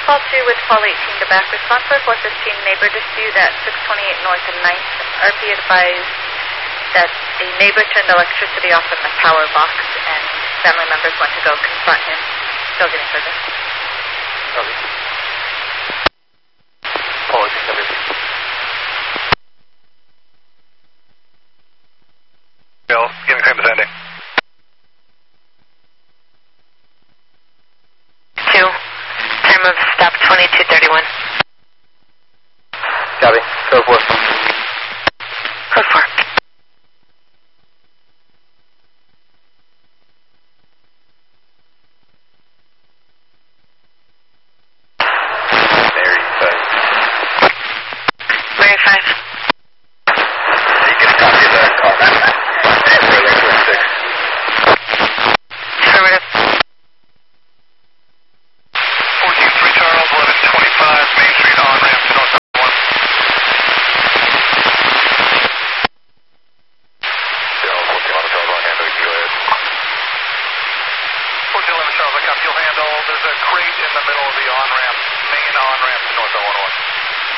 Fall 2 with Fall 18 to back. Response for 415 neighbor dispute at 628 North and 9th. RP advised that a neighbor turned electricity off in the power box and family members went to go confront him. Still getting service. Okay. Fall 18, W. Bill, give me same as ending. 2. Time of stop 2231. Copy. Code 4. Code 4. Mary 5. You can copy the car map. Affirmative. 14-3 Charles, 1125 Main Street on ramp to North 1. Charles, 1411 Charles on handle, you go ahead. 1411 Charles, I copy, you'll handle. There's a crate in the middle of the on-ramp, main on-ramp to North 101.